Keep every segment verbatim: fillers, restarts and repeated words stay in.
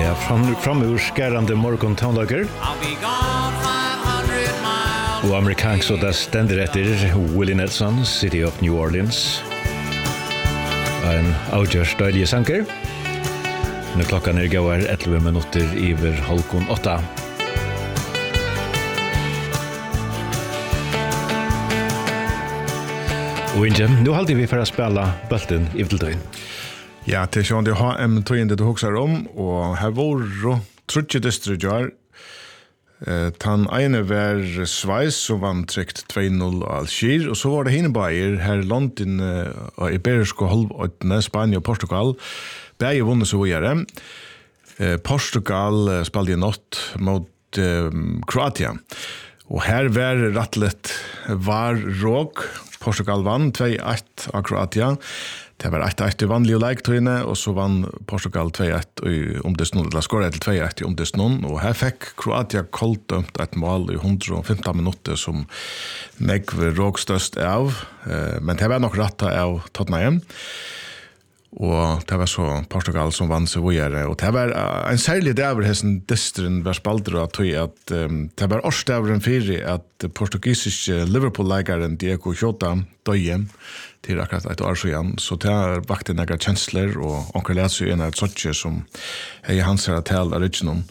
Ja, fram, framur skärande morgontonlager. Og amerikansk så det stender etter Willie Nelson, City of New Orleans. En avgjørs døylige sanker. Når klokkan er gauar elleve minutter iver halvkon åtta. Og Inge, nu halde vi for å spela bulten i Vildøyen. Ja, det er sånn det har en tøyende du hokser om, og her var trutje distrikter. Eh, Tan ene var Sveis, som vann trykt to null av Algier, og så var det Hinebaier, her London og Iberiske halvøytene, Spania og Portugal. Begge vunnet så gjøre. Eh, Portugal spalte i natt mot eh, Kroatia. Og her var rettelig var råk. Portugal vann to ett av Kroatia. Det var ett ett i vanlig leiketøyene, og så vann Portugal to ett i omdøsnoen, eller skåret til to ett i omdøsnoen, og her fikk Kroatia kolddømt et mål i one hundred fifteen minutter som Negve råkstøst av, men det var nok rattet av Tottenham. Og det var så Portugal som vann seg videre, og det var en særlig dæver hessen distren var spaldre at at um, det var årsdæveren fyrir at portugisiske Liverpool-leikeren Diego Jota døye til akkurat et år siden, så det har vakte nægre kjensler, og onker leser jo en av et sånne som er hans her til originum.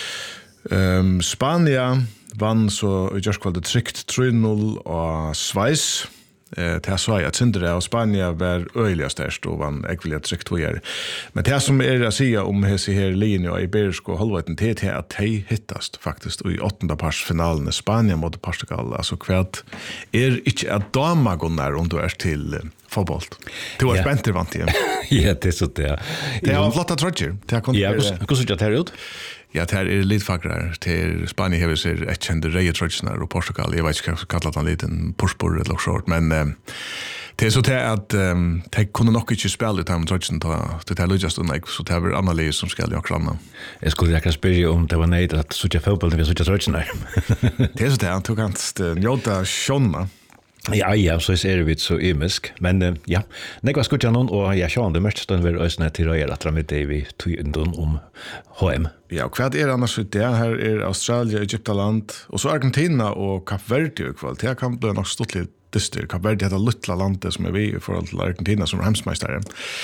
Um, Spania vann så i Gjørskvaldet trygt three null og Sveis. Eh, det sa jeg at Sindre og Spania var øyelig størst og vann ekvelig trygt for gjøre. Men det som er å si om hese her linje og Iberisk og halvøyten til er at de hittast faktisk i åttende parsfinalen i Spania mot Portugal. Altså hvert er ikke at damagunnar om du er til uh, fotboll. Du er spent til vant igjen. Ja, det er så det. Det er en flotta trøtjer. Ja, hvordan ser det her ut? Ja, det er litt fagrar til Spania hever seg et kjente reie trøtjene og Portugal. Jeg vet ikke hva jeg kallet han liten purspur eller short, men um, det er så til at um, de kunne nok ikke spille ut av trøtjene til det lydjast unna, så det er annet liv som skal i akkurat annet. Jeg skulle ikke spørre om det var nøyd at suttje fotballen ved suttje trøtjene. Det er så til at du kan njóta sjånna. Ja, ja, så er vi så ymisk. Men uh, ja, nekva skutja noen, og jeg sjåan det mørkt stund ved øysene til røyer at ramit det vi tøyndun om H M. Ja, og hva er annars ut det? Her er Australia, Egyptaland, og så Argentina og Kap Verde i kveld. Det kan bli nok stort litt dyster. Kap Verde er det luttla landet som er vi i forhold til Argentina som er hemsmeistere.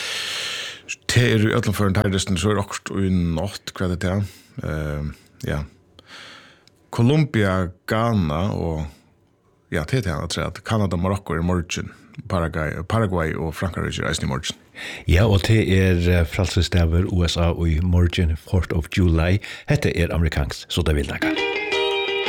Det er i øtlandføren teiristen, så er det også i natt, hva er det til? Uh, ja. Colombia, Ghana og ja, det er det at Kanada, Marokko er morgen, Paraguay, Paraguay og Frankrike er i morgen. Ja, og det er fralsestaver U S A og i morgen, fourth of July. Hette er amerikansk, så det vil dere.